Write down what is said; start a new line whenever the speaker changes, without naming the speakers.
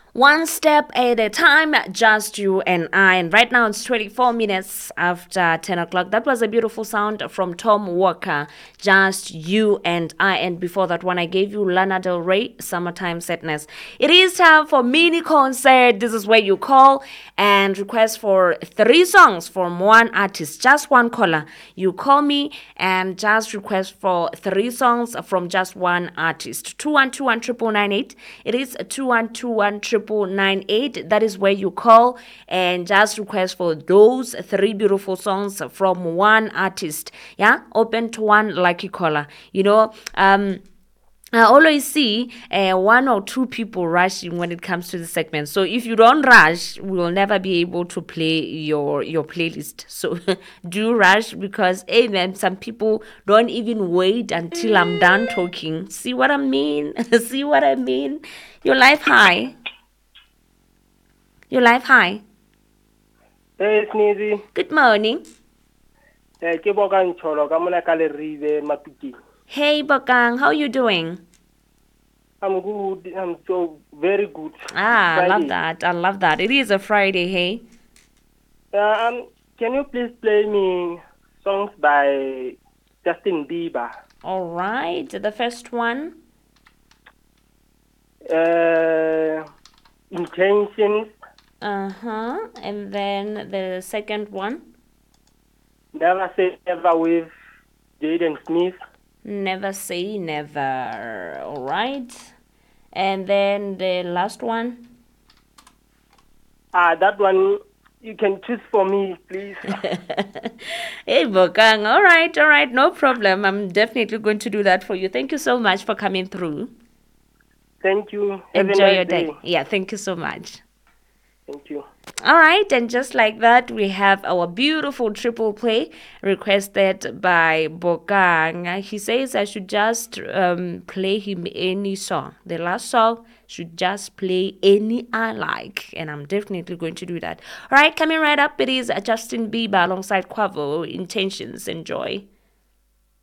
One step at a time, just you and I. And right now it's 24 minutes after 10 o'clock. That was a beautiful sound from Tom Walker, Just You and I. And before that one, I gave you Lana Del Rey, Summertime Sadness. It is time for mini concert. This is where you call and request for 3 songs from one artist, just one caller. You call me and just request for 3 songs from just one artist. 2121 It is 2121 That is where you call and just request for those 3 beautiful songs from one artist. Yeah, open to one lucky caller. I always see 1 or 2 people rushing when it comes to the segment. So if you don't rush, we will never be able to play your playlist. So do rush because man, some people don't even wait until I'm done talking. See what I mean? See what I mean? Your life high. Your life high.
Hey, Sneezy.
Good morning.
Ke Bokang Cholo ka mona ka Leribe Maputing.
Hey Bokang, how you doing?
I'm good. I'm so very good.
I love that. I love that. It is a Friday, hey?
Can you please play me songs by Justin Bieber?
All right. The first one.
Intentions.
And then the second one.
Never Say Never with Jaden Smith.
Never say never. All right. And then the last one.
That one you can choose for me, please.
Hey, Bokang. All right. No problem. I'm definitely going to do that for you. Thank you so much for coming through.
Thank you.
Enjoy your day. Yeah, thank you so much.
Thank you.
All right, and just like that, we have our beautiful triple play requested by Bokang. He says I should just play him any song. The last song should just play any I like, and I'm definitely going to do that. All right, coming right up, it is Justin Bieber alongside Quavo. Intentions. Enjoy.